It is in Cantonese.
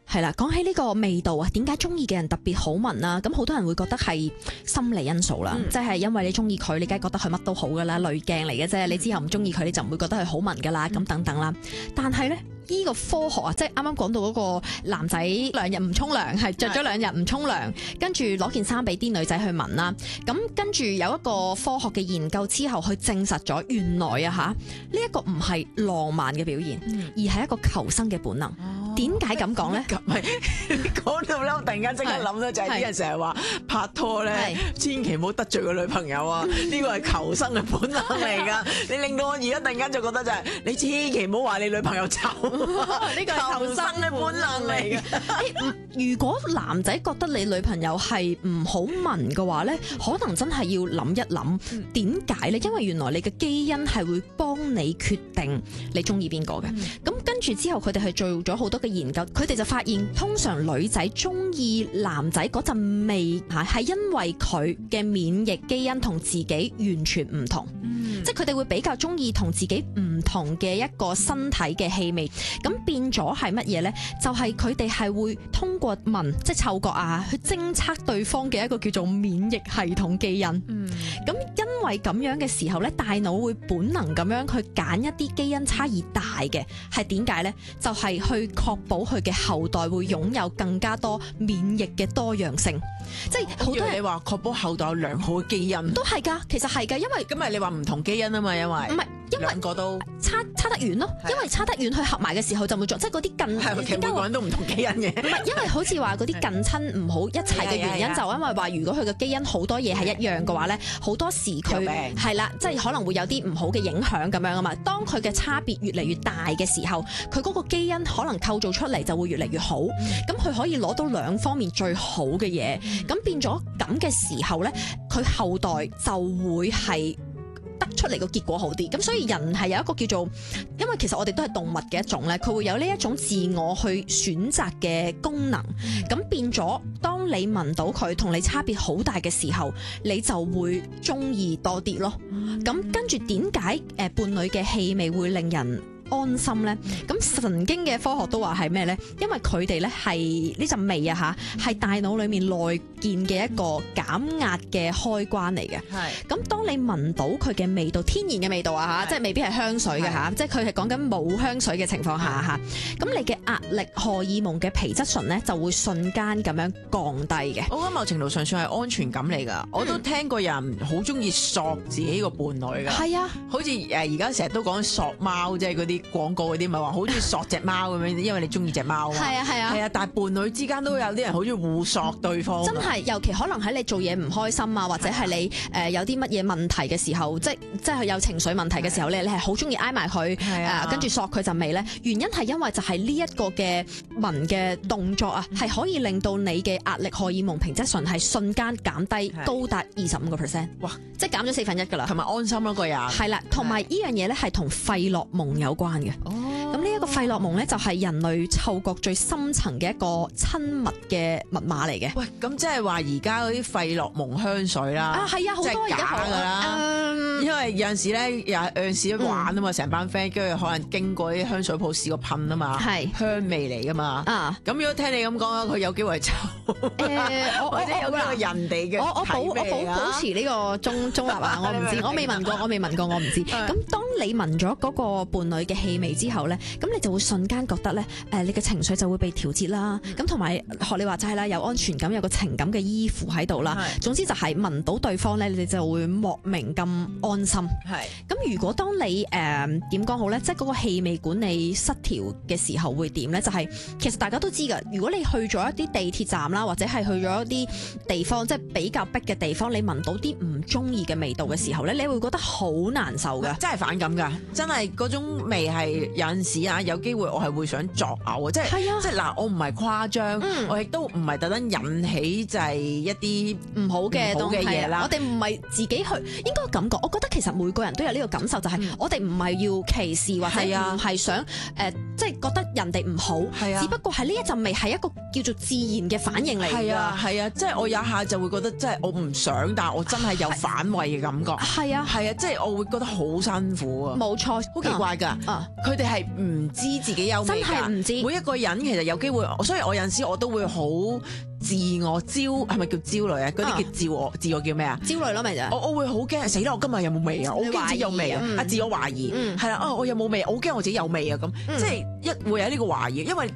係啦，講起呢個味道啊，點解中意嘅人特別好聞啦？咁好多人會覺得係心理因素啦，即係因為你中意佢，你梗係覺得佢乜都好噶啦，濾鏡嚟嘅啫。你之後唔中意佢，你就唔會覺得佢好聞噶啦，咁等等啦。但係咧，呢個科學啊，即係啱啱講到嗰個男仔2日唔沖涼，係着咗2日唔沖涼，跟住攞件衫俾啲女仔去聞啦。咁跟住有一個科學嘅研究之後，去證實咗原來啊嚇，呢一個唔係浪漫嘅表現，而係一個求生嘅本能。點解咁講咧？ 咁咪講到咧，我突然間即刻諗到就係啲人成日話拍拖咧，千祈唔好得罪個女朋友啊！呢個係求生嘅本能嚟㗎。你令到我而家突然間就覺得就係你千祈唔好話你女朋友醜，呢個係求生嘅本能嚟嘅。 如果男仔覺得你女朋友係唔好聞嘅話咧，可能真係要諗一諗點解咧？因為原來你嘅基因係會幫你決定你中意邊個嘅。咁跟住之後，佢哋係做咗好多嘅研究，佢哋就發現通常女仔中意男仔嗰陣味嚇，係因為佢嘅免疫基因同自己完全唔同，即係佢哋會比較中意同自己唔同嘅一個身體嘅氣味。咁變咗係乜嘢呢？就係佢哋係會通過聞即係嗅覺啊，去偵測對方嘅一個叫做免疫系統基因。咁因為咁樣嘅時候咧，大腦會本能咁樣去揀一啲基因差異大嘅，係點解呢？就係去確保佢嘅後代會擁有更加多免疫嘅多樣性。即係好多人你話確保後代有良好嘅基因， 都係㗎，其實係㗎，因為咁咪你話唔同基因啊嘛，因為唔係因為兩個都差得遠咯，因為差得遠，佢合埋嘅時候就會做，即係嗰啲近係其實每個人都唔同基因嘅。 唔係，因為好似話嗰啲近親唔好一齊嘅原因，就因為話如果佢嘅基因好多嘢係一樣嘅話咧，好多時佢係啦，即係可能會有啲唔好嘅影響咁樣啊嘛。當佢嘅差別越嚟越大嘅時候，佢嗰個基因可能構造出嚟就會越嚟越好，咁佢可以攞到兩方面最好嘅嘢，咁變咗咁嘅時候咧，佢後代就會係得出嚟個結果好啲。咁所以人係有一個叫做，因為其實我哋都係動物嘅一種咧，佢會有呢一種自我去選擇嘅功能。咁變咗，當你聞到佢同你差別好大嘅時候，你就會中意多啲咯。咁跟住點解伴侶嘅氣味會令人安心咧？咁神經嘅科學都話係咩咧？因為佢哋咧係呢陣味啊嚇，係大腦裡面內建嘅一個減壓嘅開關嚟嘅。係。咁當你聞到佢嘅味道，天然嘅味道啊嚇，即係未必係香水嘅嚇，即係佢係講緊冇香水嘅情況下嚇，咁你嘅壓力荷爾蒙嘅皮質醇咧就會瞬間咁樣降低嘅。 我覺得某程度上算係安全感嚟㗎。我都聽過人好中意索自己個伴侶㗎。係啊，好似而家成日都講索貓，即係嗰啲廣告嗰啲咪話好中意索隻貓咁樣，因為你中意隻貓啊。係啊係啊。係啊，但係伴侶之間都有啲人好中意互索對方。真係，尤其可能喺你做嘢唔開心啊，或者係你有啲乜嘢問題嘅時候，即係有情緒問題嘅時候咧，你係好中意挨埋佢，跟住索佢陣味咧。原因係因為就係呢一個嘅聞嘅動作啊，係可以令到你嘅壓力荷爾蒙皮質醇係瞬間減低高達25%。哇！即係減咗1/4㗎啦。同埋安心咯個人。係啦，同埋呢樣嘢咧係同費洛蒙有關嘅。咁呢一個費洛蒙咧就係人類嗅覺最深層嘅一個親密嘅密碼嚟嘅。喂，咁即係話而家嗰啲費洛蒙香水啦，啊係啊，好多而家假㗎啦。因為有陣時咧，有陣時玩啊嘛，成班 friend 跟住可能經過啲香水鋪試過噴啊嘛，係香味嚟㗎嘛。啊，咁如果聽你咁講，佢有機會係臭，或者有嗰個人哋嘅體味啊。我保持呢個中立啊，我唔知，我未聞過，我唔知。咁當你聞咗嗰個伴侶嘅氣味之後咧，咁你就會瞬間覺得咧，你嘅情緒就會被調節啦。咁同埋學你話齋啦，有安全感，有個情感嘅依附喺度啦。總之就係聞到對方咧，你哋就會莫名咁安心。係。咁如果當你點講好咧，即係嗰個氣味管理失調嘅時候會點咧？就係其實大家都知㗎，如果你去咗一啲地鐵站啦，或者係去咗一啲地方，即係比較逼嘅地方，你聞到啲唔中意嘅味道嘅時候咧，你會覺得好難受㗎，真係反感㗎，真係嗰種味係有陣時啊，有機會我係會想作嘔啊，即係嗱，我唔係誇張，我亦都唔係特登引起就係一啲唔好嘅嘢啦。我哋唔係自己去，應該感覺，我覺得其實每個人都有呢個感受，就係我哋唔係要歧視或者唔係想即係覺得人哋唔好，只不過係呢一陣味係一個叫做自然嘅反應嚟㗎。 係啊，即係我有下就會覺得，即係我唔想，但係我真係有反胃嘅感覺。係啊，即係我會覺得好辛苦啊。冇錯，好奇怪㗎。佢哋係唔知自己有味㗎，真係唔知。每一個人其實有機會，所以我有陣時我都會好自我係咪叫焦慮啊？嗰啲叫自我叫咩啊？焦慮咯，咪就我會好驚死啦！我今日有冇味啊？我驚自己有味啊！自我懷疑係啦，我有冇味？我好驚我自己有味啊！咁即係會有呢個懷疑，因為